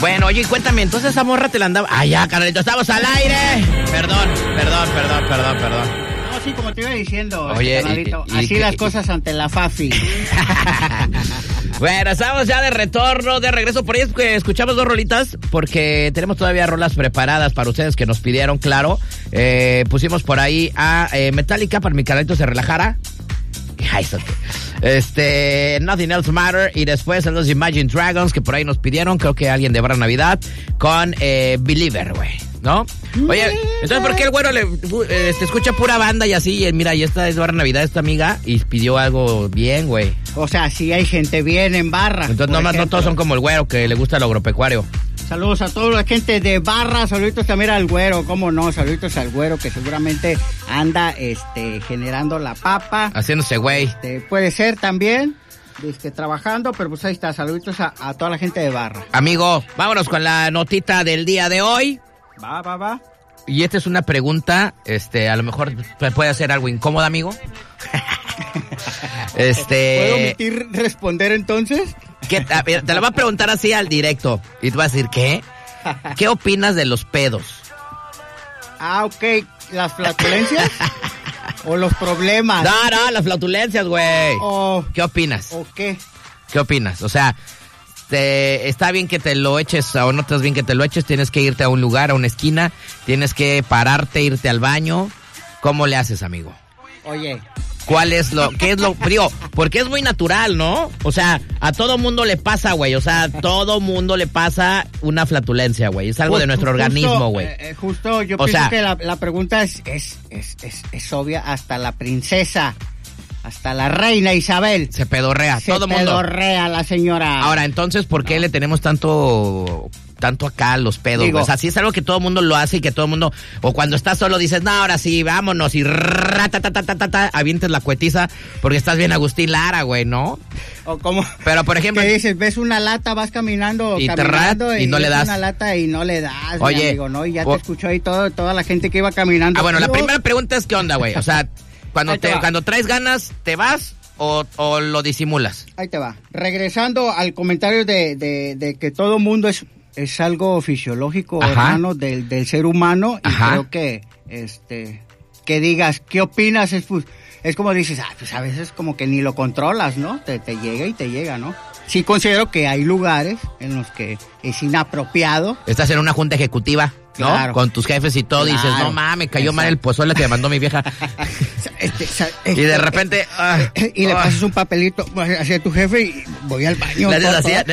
Bueno, oye, cuéntame, entonces esa morra te la andaba... Ah, ya, carnalito, estamos al aire. Perdón. No, sí, como te iba diciendo, oye, así las cosas ante la Fafi. Bueno, estamos ya de retorno, de regreso. Por ahí es que escuchamos 2 rolitas, porque tenemos todavía rolas preparadas para ustedes que nos pidieron, claro. Pusimos por ahí a Metallica para mi carnalito se relajara. Nothing Else Matter. Y después los Imagine Dragons, que por ahí nos pidieron, creo que alguien de Barra Navidad, con Believer, güey, ¿no? Oye, entonces, ¿por qué el güero escucha pura banda y así? Y mira, y esta es Barra Navidad, esta amiga, y pidió algo bien, güey. O sea, sí hay gente bien en Barra. Entonces, nomás no todos son como el güero, que le gusta el agropecuario. Saludos a toda la gente de Barra, saluditos también al güero, cómo no, saluditos al güero que seguramente anda generando la papa. Haciéndose güey. Puede ser también, trabajando, pero pues ahí está, saluditos a toda la gente de Barra. Amigo, vámonos con la notita del día de hoy. Va. Y esta es una pregunta, a lo mejor puede ser algo incómoda, amigo. ¿Puedo omitir responder entonces? Te lo voy a preguntar así al directo. Y tú vas a decir, ¿qué? ¿Qué opinas de los pedos? Ah, ok. ¿Las flatulencias? ¿O los problemas? No, las flatulencias, güey. ¿Qué opinas? ¿O qué? ¿Qué opinas? O sea, está bien que te lo eches o no estás bien que te lo eches. Tienes que irte a un lugar, a una esquina. Tienes que pararte, irte al baño. ¿Cómo le haces, amigo? Oye... ¿Qué es lo frío? Porque es muy natural, ¿no? O sea, a todo mundo le pasa, güey. O sea, a todo mundo le pasa una flatulencia, güey. Es algo de nuestro organismo, güey. Justo, yo pienso que la pregunta es obvia. Hasta la princesa, hasta la reina Isabel. Se pedorrea, todo mundo. Se pedorrea la señora. Ahora, entonces, ¿por qué le tenemos tanto acá los pedos? Digo, o sea, sí es algo que todo el mundo lo hace y que todo el mundo, o cuando estás solo dices, no, ahora sí, vámonos, y avientes la cuetiza porque estás bien Agustín Lara, güey, ¿no? O como, pero por ejemplo, ¿qué dices? Ves una lata, vas caminando y no le das una lata y no le das. Oye, amigo, ¿no? Y ya te escuchó ahí toda la gente que iba caminando. Bueno, la primera pregunta es, ¿qué onda, güey? O sea, cuando traes ganas, ¿te vas o lo disimulas? Ahí te va. Regresando al comentario de que todo mundo es algo fisiológico, hermano, del ser humano. Y creo que, que digas, ¿qué opinas? Es como dices, pues a veces como que ni lo controlas, ¿no? Te llega, ¿no? Sí considero que hay lugares en los que es inapropiado. Estás en una junta ejecutiva, ¿no? Claro. Con tus jefes y todo, y dices, no mames, cayó mal el pozole que me mandó mi vieja. Y de repente... y le pasas un papelito hacia tu jefe y voy al baño. Le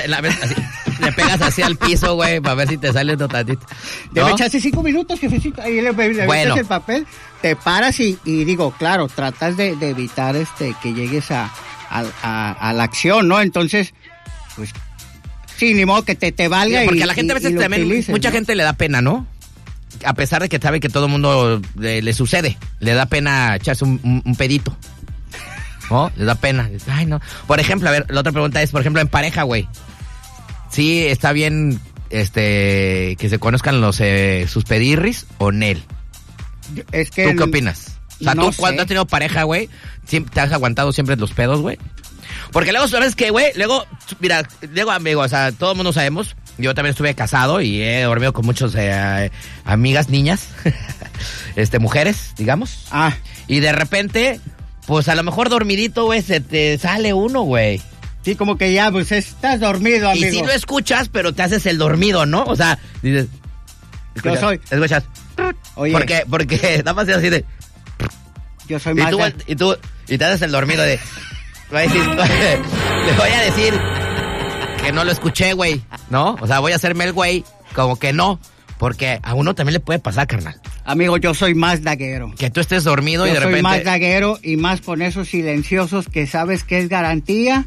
pegas así al piso, güey, para ver si te sale otro tantito. Debe echarse 5 minutos, jefecito. Ahí le echas el papel, te paras y digo, claro, tratas de evitar que llegues a la acción, ¿no? Entonces, pues, sí, ni modo que te valga. Porque a la gente a veces también, mucha gente le da pena, ¿no? A pesar de que sabe que todo el mundo le sucede, le da pena echarse un pedito, ¿no? Le da pena. Ay, no. Por ejemplo, a ver, la otra pregunta es, por ejemplo, en pareja, güey. Sí, está bien, que se conozcan sus pedirris o Nel. Es que... ¿Tú qué opinas? O sea, tú cuando has tenido pareja, güey, ¿te has aguantado siempre los pedos, güey? Porque luego, ¿sabes qué, güey? Luego, mira, amigo, o sea, todo el mundo sabemos, yo también estuve casado y he dormido con muchos amigas, niñas, mujeres, digamos. Y de repente, pues a lo mejor dormidito, güey, se te sale uno, güey. Sí, como que ya, pues estás dormido, amigo. Y sí lo escuchas, pero te haces el dormido, ¿no? O sea, dices... Escuchas. Oye. Porque nada más es así de... Yo soy más... Y te haces el dormido de... Le voy a decir que no lo escuché, güey, ¿no? O sea, voy a hacerme el güey como que no, porque a uno también le puede pasar, carnal. Amigo, yo soy más daguero. Que tú estés dormido y de repente... Yo soy más daguero y más con esos silenciosos que sabes que es garantía.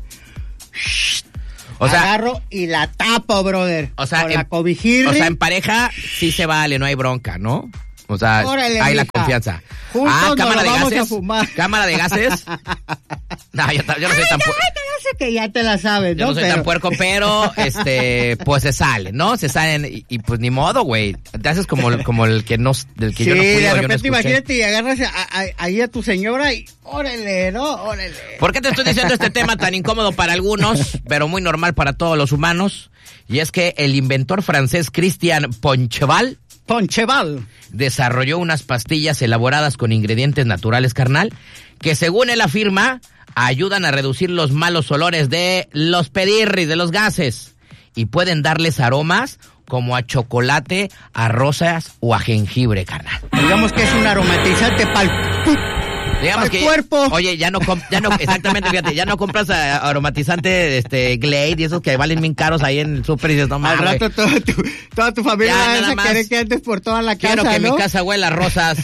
O sea, agarro y la tapo, brother. O sea, con la cobijirri. O sea, en pareja sí se vale, no hay bronca, ¿no? O sea, órale, hay mija. la confianza. Juntos cámara de vamos gases. a fumar. Cámara de gases. No, yo no soy tan Yo sé que ya te la sabes, yo no soy tan puerco, pero pues se salen, ¿no? Se salen y pues ni modo, güey. Te haces como el que no, del que sí, yo no fui. de o repente yo no escuché. imagínate y agarras ahí a tu señora y órale, ¿no? Órale. ¿Por qué te estoy diciendo este tema tan incómodo para algunos, pero muy normal para todos los humanos? Y es que el inventor francés Christian Poncheval desarrolló unas pastillas elaboradas con ingredientes naturales, carnal, que según él afirma, ayudan a reducir los malos olores de los pedirris, de los gases, y pueden darles aromas como a chocolate, a rosas o a jengibre, carnal. Digamos que es un aromatizante Digamos que, cuerpo. Oye, ya no, exactamente, fíjate, ya no compras aromatizante, Glade y esos que valen bien caros ahí en el súper y dices, no mames. Al rato toda tu familia va a querer que andes por toda la casa, quiero que ¿no? mi casa huela a rosas,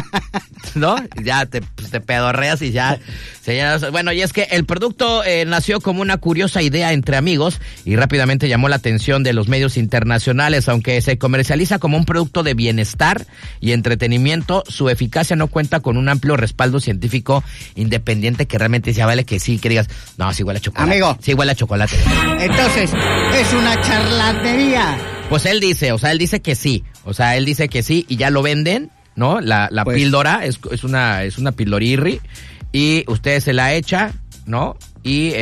¿no? Ya te pedorreas y ya. Bueno, y es que el producto nació como una curiosa idea entre amigos y rápidamente llamó la atención de los medios internacionales, aunque se comercializa como un producto de bienestar y entretenimiento, su eficacia no cuenta con un amplio respaldo científico independiente que realmente ya vale que sí, que digas, no, sí huele a chocolate. Amigo. Sí huele a chocolate. Entonces, es una charlatanería. Pues él dice que sí. O sea, él dice que sí y ya lo venden, ¿no? La pues, píldora es una pildorirri y usted se la echa, ¿no? Y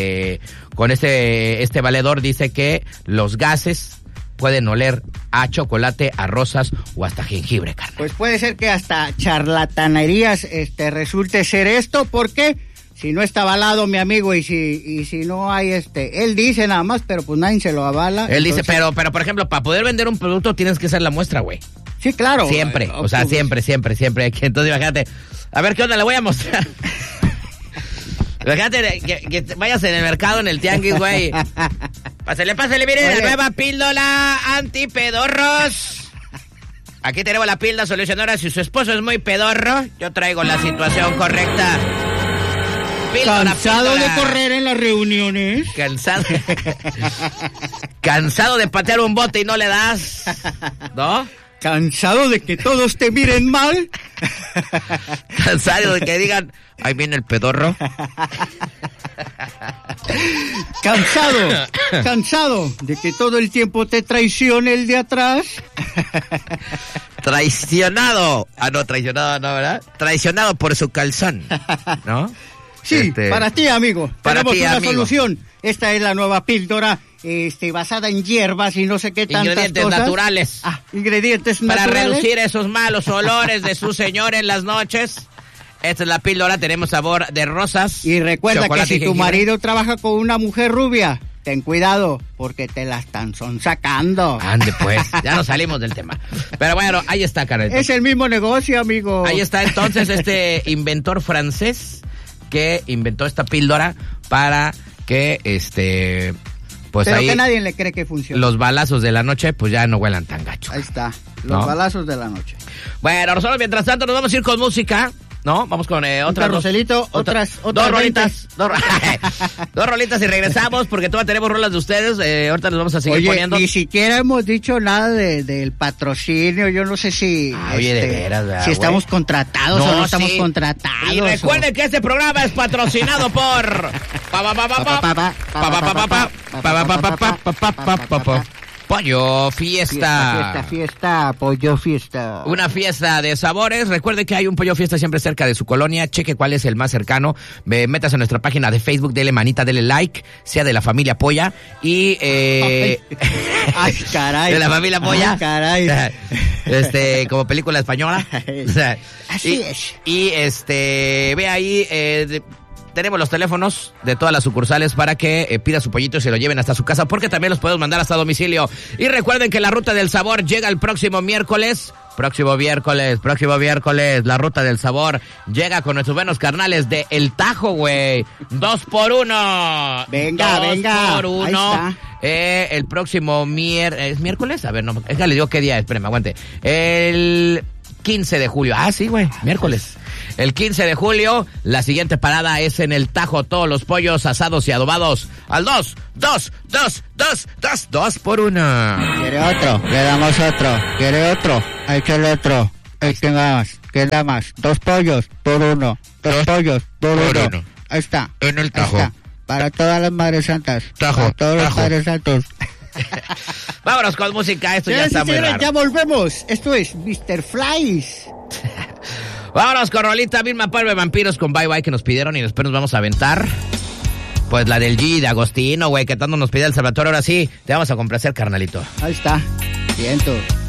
con este valedor dice que los gases pueden oler a chocolate, a rosas o hasta jengibre, carnal. Pues puede ser que hasta charlatanerías resulte ser esto, porque si no está avalado, mi amigo, y si no hay él dice nada más, pero pues nadie se lo avala. Él dice, pero por ejemplo, para poder vender un producto tienes que hacer la muestra, güey. Sí, claro. Siempre, o sea, siempre. Entonces imagínate, a ver qué onda le voy a mostrar. Imagínate que vayas en el mercado, en el tianguis, güey. Pásale, miren, la nueva píldora antipedorros. Aquí tenemos la píldora solucionadora. Si su esposo es muy pedorro, yo traigo la situación correcta. ¿Cansado de correr en las reuniones? Cansado de patear un bote y no le das, ¿no? ¿Cansado de que todos te miren mal? ¿Cansado de que digan, ahí viene el pedorro? ¿Cansado de que todo el tiempo te traicione el de atrás? Traicionado. No, traicionado no, ¿verdad? Traicionado por su calzón, ¿no? Sí, para ti, amigo. Tenemos una solución. Esta es la nueva píldora, basada en hierbas y no sé qué tantas ingredientes cosas. Naturales. Ingredientes para naturales. Para reducir esos malos olores de su señor en las noches. Esta es la píldora, tenemos sabor de rosas. Y recuerda que si tu marido trabaja con una mujer rubia, ten cuidado, porque te la están sacando. Ande pues, ya nos salimos del tema. Pero bueno, ahí está, Carnal. Es el mismo negocio, amigo. Ahí está entonces este inventor francés que inventó esta píldora para que pues pero ahí que nadie le cree que funciona. Los balazos de la noche pues ya no huelan tan gacho. Ahí está, los balazos de la noche. Bueno, nosotros mientras tanto nos vamos a ir con música, ¿no? Vamos con otra Roselito, otras dos rolitas. Dos rolitas y regresamos porque todavía tenemos rolas de ustedes. Ahorita nos vamos a seguir poniendo. Ni siquiera hemos dicho nada del patrocinio. Yo no sé si oye, de veras, ¿verdad, si estamos contratados o no estamos contratados. Y recuerden que este programa es patrocinado por Pollo Fiesta. Fiesta, Pollo Fiesta. Una fiesta de sabores. Recuerde que hay un Pollo Fiesta siempre cerca de su colonia. Cheque cuál es el más cercano. Métase a nuestra página de Facebook, dele manita, dele like, sea de la familia Polla. Y ay, caray. De la familia Polla. Ay, caray. Como película española. Así es. Y ve ahí, tenemos los teléfonos de todas las sucursales para que pida su pollito y se lo lleven hasta su casa, porque también los podemos mandar hasta domicilio. Y recuerden que la Ruta del Sabor llega el próximo miércoles. Próximo miércoles, la Ruta del Sabor llega con nuestros buenos carnales de El Tajo, güey. 2x1. Venga. 2x1. El próximo ¿es miércoles? A ver, no, es que le digo qué día, espérame, aguante. El 15 de julio. Ah, sí, güey, miércoles. El 15 de julio, la siguiente parada es en El Tajo. Todos los pollos asados y adobados al 2x1. ¿Quiere otro? Le damos otro. ¿Quiere otro? Échale otro. ¿Qué da más? 2 pollos por 1. 2 pollos por 1. Ahí está. En el Tajo. Ahí está. Para todas las madres santas. Tajo. Para todos los padres santos. Vámonos con música, esto ya está muy raro. Ya volvemos. Esto es Mr. Flies. Vámonos con rolita Vilma Palma de Vampiros con Bye Bye que nos pidieron y después nos vamos a aventar. Pues la del G de Agostino, güey, que tanto nos pide el Salvatore. Ahora sí, te vamos a complacer, carnalito. Ahí está. Siento.